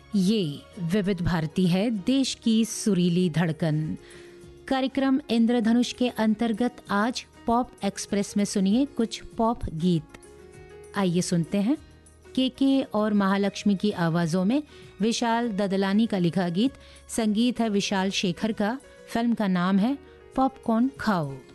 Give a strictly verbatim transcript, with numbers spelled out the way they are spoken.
ये विविध भारती है, देश की सुरीली धड़कन। कार्यक्रम इंद्रधनुष के अंतर्गत आज पॉप एक्सप्रेस में सुनिए कुछ पॉप गीत। आइए सुनते हैं के के और महालक्ष्मी की आवाज़ों में विशाल ददलानी का लिखा गीत। संगीत है विशाल शेखर का। फिल्म का नाम है पॉपकॉर्न खाओ।